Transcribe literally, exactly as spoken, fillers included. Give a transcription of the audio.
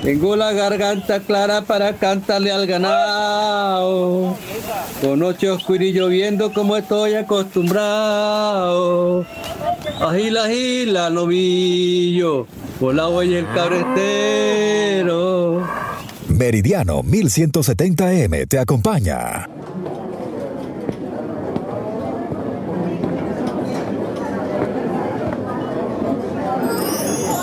Tengo la garganta clara para cantarle al ganado. Con noche oscura y lloviendo como estoy acostumbrado. Agila, agila, novillo, por la huella el cabretero. Meridiano mil ciento setenta A M te acompaña.